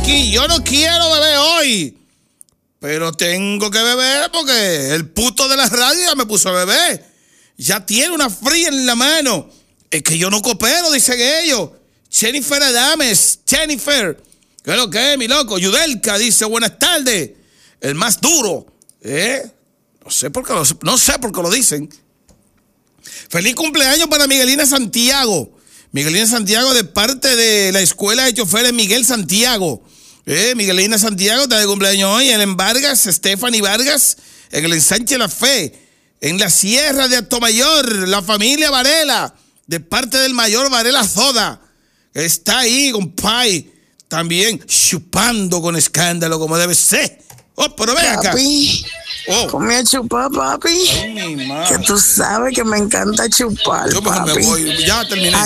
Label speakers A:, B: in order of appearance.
A: aquí. Yo no quiero beber hoy, pero tengo que beber porque el puto de la radio ya me puso a beber. Ya tiene una fría en la mano. Es que yo no coopero, dicen ellos. Jennifer Adames, Jennifer. ¿Qué es lo que es, mi loco? Yudelka dice, buenas tardes. El más duro. No sé por qué lo dicen. Feliz cumpleaños para Miguelina Santiago. Miguelina Santiago de parte de la Escuela de Choferes Miguel Santiago. Miguelina Santiago está de cumpleaños hoy. En Vargas, Stephanie Vargas, en el Ensanche La Fe. En la Sierra de Atomayor, la familia Varela, de parte del mayor Varela Zoda. Está ahí, compadre. También chupando con escándalo como debe ser. Oh, pero ve acá.
B: Papi, come a chupar, papi.
A: Ay, mi madre.
B: Que tú sabes que me encanta chupar,
A: Yo mejor
B: papi.
A: me voy. Ya terminé.